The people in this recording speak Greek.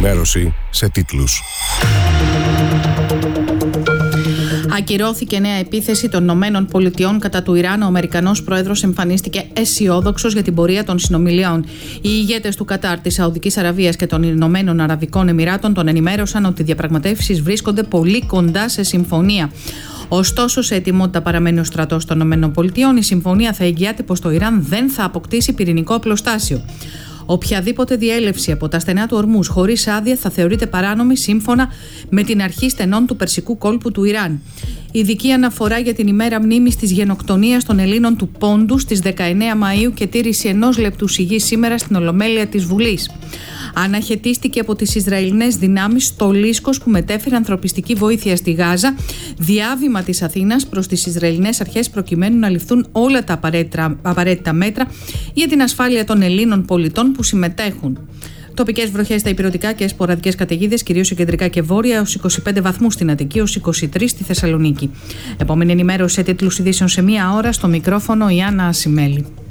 ενημέρωση σε τίτλους. Ακυρώθηκε νέα επίθεση των ΗΠΑ κατά του Ιράν. Ο Αμερικανός πρόεδρος εμφανίστηκε αισιόδοξος για την πορεία των συνομιλιών. Οι ηγέτες του Κατάρ, της Σαουδικής Αραβίας και των Ηνωμένων Αραβικών Εμιράτων τον ενημέρωσαν ότι οι διαπραγματεύσεις βρίσκονται πολύ κοντά σε συμφωνία. Ωστόσο, σε ετοιμότητα παραμένει ο στρατός των ΗΠΑ. Η συμφωνία θα εγγυάται πως το Ιράν δεν θα αποκτήσει πυρηνικό οπλοστάσιο. Οποιαδήποτε διέλευση από τα στενά του Ορμούζ χωρίς άδεια θα θεωρείται παράνομη σύμφωνα με την αρχή στενών του Περσικού κόλπου του Ιράν. Ειδική αναφορά για την ημέρα μνήμης της γενοκτονίας των Ελλήνων του Πόντου στις 19 Μαΐου και τήρηση 1 λεπτού σιγής σήμερα στην Ολομέλεια της Βουλής. Αναχαιτίστηκε από τις Ισραηλινές δυνάμεις στο Λίσκος που μετέφερε ανθρωπιστική βοήθεια στη Γάζα, διάβημα της Αθήνας προς τις Ισραηλινές αρχές προκειμένου να ληφθούν όλα τα απαραίτητα μέτρα για την ασφάλεια των Ελλήνων πολιτών που συμμετέχουν. Τοπικές βροχές στα ηπειρωτικά και σποραδικές καταιγίδες, κυρίως σε κεντρικά και βόρεια, ως 25 βαθμούς στην Αττική, ως 23 στη Θεσσαλονίκη. Επόμενη ενημέρωση σε τίτλους ειδήσεων σε 1 ώρα, στο μικρόφωνο η Άννα Ασημέλη.